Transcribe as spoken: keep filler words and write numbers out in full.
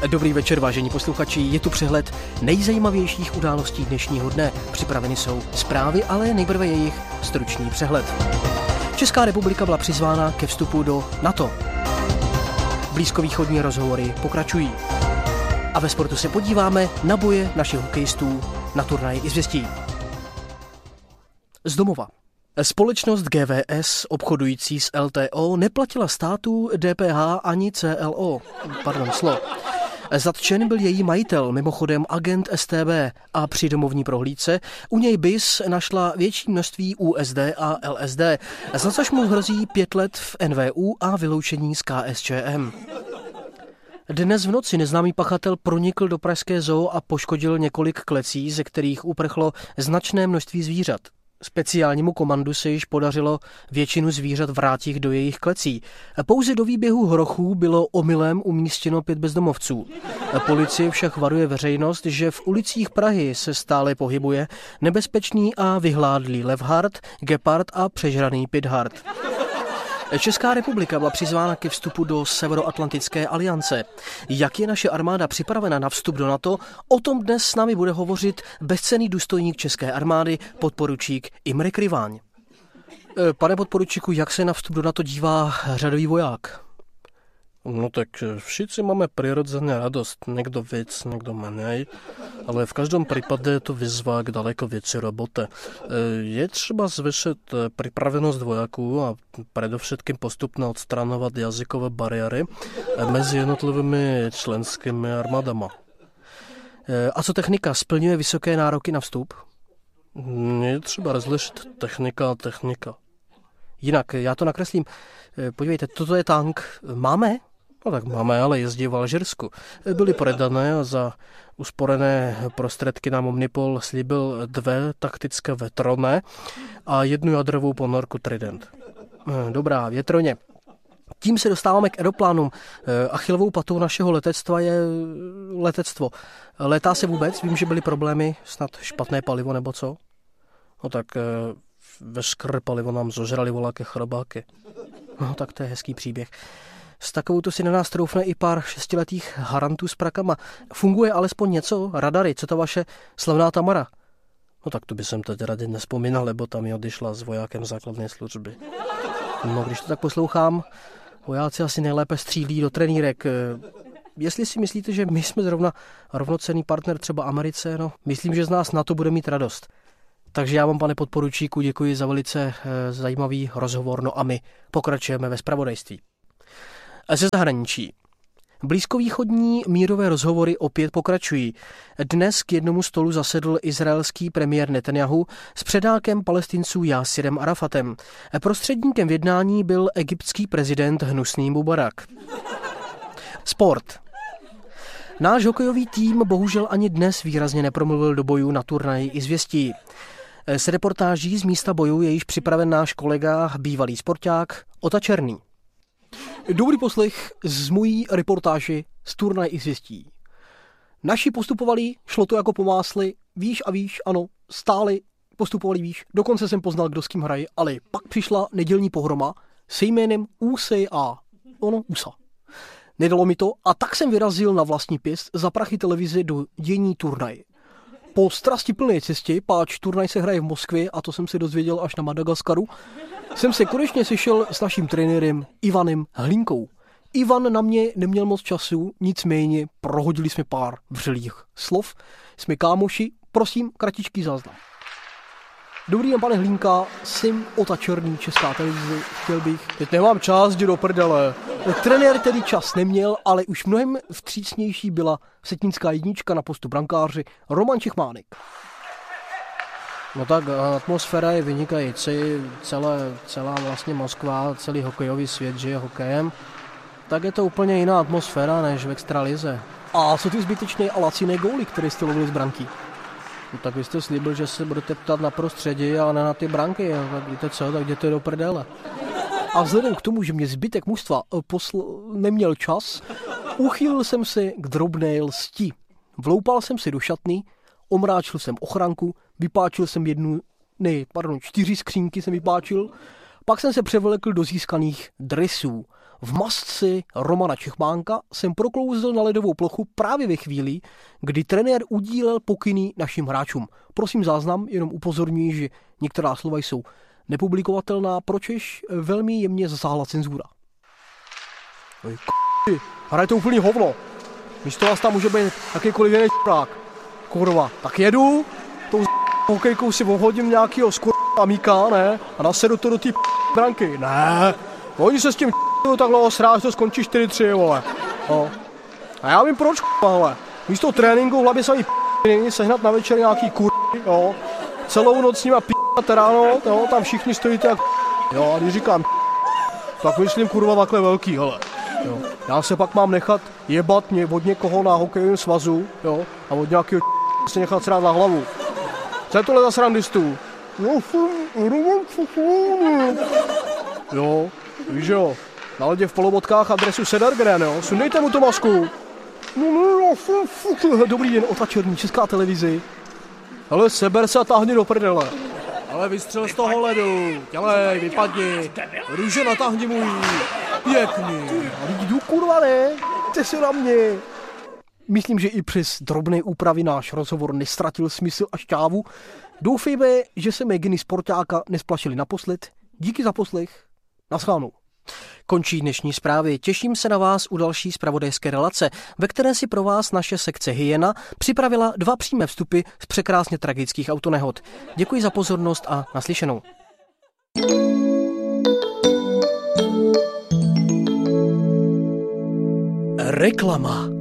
Dobrý večer, vážení posluchači, je tu přehled nejzajímavějších událostí dnešního dne. Připraveny jsou zprávy, ale nejprve jejich stručný přehled. Česká republika byla přizvána ke vstupu do NATO. Blízkovýchodní rozhovory pokračují. A ve sportu se podíváme na boje našich hokejistů na turnaji Izvěstí. Z domova. Společnost G V S, obchodující s L T O, neplatila státu D P H ani C L O. Pardon, slo. Zatčen byl její majitel, mimochodem agent S T B, a při domovní prohlídce u něj B I S našla větší množství U S D a L S D, za což mu hrozí pět let v N V U a vyloučení z K S Č M. Dnes v noci neznámý pachatel pronikl do pražské zoo a poškodil několik klecí, ze kterých uprchlo značné množství zvířat. Speciálnímu komandu se již podařilo většinu zvířat vrátit do jejich klecí. Pouze do výběhu hrochů bylo omylem umístěno pět bezdomovců. Policie však varuje veřejnost, že v ulicích Prahy se stále pohybuje nebezpečný a vyhládlý levhart, gepard a přežraný pithart. Česká republika byla přizvána ke vstupu do Severoatlantické aliance. Jak je naše armáda připravena na vstup do NATO, o tom dnes s námi bude hovořit bezcenný důstojník české armády, podporučík Imre Kryváň. Pane podporučíku, jak se na vstup do NATO dívá řadový voják? No tak všichni máme přirozeně radost, někdo víc, někdo méně, ale v každém případě je to výzva k daleko větší robote. Je třeba zvyšit připravenost vojáků a především postupně odstranovat jazykové bariéry mezi jednotlivými členskými armádama. A co technika? Splňuje vysoké nároky na vstup? Je třeba rozlišit technika a technika. Jinak, já to nakreslím. Podívejte, toto je tank. Máme? No tak máme, ale jezdí v Alžírsku. Byly prodané a za usporené prostředky nám Omnipol slíbil dvě taktické vetroné a jednu jadrovou ponorku Trident. Dobrá, větroně. Tím se dostáváme k aeroplánům. Achillovou patou našeho letectva je letectvo. Létá se vůbec? Vím, že byly problémy, snad špatné palivo nebo co? No tak veškeré palivo nám zožrali voláky chrobáky. No tak to je hezký příběh. S takovouto si na nás troufne i pár šestiletých harantů s prakama. Funguje alespoň něco? Radary, co ta vaše slavná Tamara? No tak to by jsem teď raději nespomínal, lebo tam ji odišla s vojákem základní služby. No, když to tak poslouchám, vojáci asi nejlépe střílí do trenýrek. Jestli si myslíte, že my jsme zrovna rovnocenný partner třeba Americe, no, myslím, že z nás na to bude mít radost. Takže já vám, pane podporučíku, děkuji za velice e, zajímavý rozhovor, no a my pokračujeme ve zpravodajství. Ze zahraničí. Blízkovýchodní mírové rozhovory opět pokračují. Dnes k jednomu stolu zasedl izraelský premiér Netanjahu s předákem Palestinců Jásirem Arafatem. Prostředníkem v jednání byl egyptský prezident Hnusný Mubarak. Sport. Náš hokejový tým bohužel ani dnes výrazně nepromluvil do bojů na turnaji Izvěstí. S reportáží z místa bojů je již připraven náš kolega, bývalý sporták Ota Černý. Dobrý poslech z mojí reportáži z turnaje Izvěstí. Naši postupovali, šlo to jako po másli, víš a víš, ano, stáli, postupovali víš, dokonce jsem poznal, kdo s kým hraje, ale pak přišla nedělní pohroma se jménem U S A. Ono, U S A. Nedalo mi to a tak jsem vyrazil na vlastní pěst za prachy televize do dění turnaje. Po strastiplné cestě, páč turnaj se hraje v Moskvě a to jsem se dozvěděl až na Madagaskaru, jsem se konečně sešel s naším trenérem Ivanem Hlinkou. Ivan na mě neměl moc času, nicméně prohodili jsme pár vřelých slov. Jsme kámoši, prosím, kratičký záznam. Dobrý den, pane Hlinka, jsem Ota Černý, Česká televize, chtěl bych... Teď nemám čas, jdi do prdele. Trenér tedy čas neměl, ale už mnohem vstřícnější byla setnická jednička na postu brankáři Roman Čechmánek. No tak atmosféra je vynikající, celé, celá vlastně Moskva, celý hokejový svět žije hokejem. Tak je to úplně jiná atmosféra než v extralize. A co ty zbytečné a laciné góly, které jste lovili z branky? No tak vy jste slíbil, že se budete ptát na prostředí, ale ne na ty branky. Tak víte co, tak jděte do prdele. A vzhledem k tomu, že mě zbytek mužstva posl- neměl čas, uchýlil jsem se k drobné lsti. Vloupal jsem si do šatny, omráčil jsem ochranku, vypáčil jsem jednu, ne, pardon, čtyři skřínky jsem vypáčil, pak jsem se převlekl do získaných dresů. V masce Romana Čechmánka jsem proklouzl na ledovou plochu právě ve chvíli, kdy trenér udílel pokyny našim hráčům. Prosím záznam, jenom upozorňuji, že některá slova jsou nepublikovatelná, pročež velmi jemně zasáhla cenzura. Oj, k***y, hraje to úplný hovno. Místo vás tam může být jakýkoliv jiný č***rák. Kurva, tak jedu, tou z*** hokejkou si obhodím nějakýho skurva míka, ne? A nasedu to do té branky. Ne, oni se s tím č***u takhle osrá, že to skončí čtyři tři, vole. No. A já vím proč, vole. Místo tréninku v hlavě samý p***ny, sehnat na večer nějaký kurvy, jo. Celou noc s nima p***at ráno, jo, tam všichni stojíte jak jo, a když říkám tak myslím kurva takhle velký, hele. Jo. Já se pak mám nechat jebat mě od někoho na hokejovém svazu, jo, a od nějakého se nechat srát na hlavu. Co je tohle za srandistů? Jo, víš jo, na ledě v polobotkách a dresu Sedergren, jo, sundejte mu tu masku. Dobrý den, Ota Černý, Česká televizi. Hele, seber se a táhni do prdele. Ale vystřel z toho ledu, dělej, vypadni, růže natáhni můj, pěkný. Ale jdu kurva ne, ty si na mě. Myslím, že i přes drobné úpravy náš rozhovor nestratil smysl a šťávu. Doufejme, že se mé sportáka nesplašili naposled. Díky za poslech. Naschledanou. Končí dnešní zprávy. Těším se na vás u další zpravodajské relace, ve které si pro vás naše sekce Hyena připravila dva přímé vstupy z překrásně tragických autonehod. Děkuji za pozornost a naslyšenou. Reklama.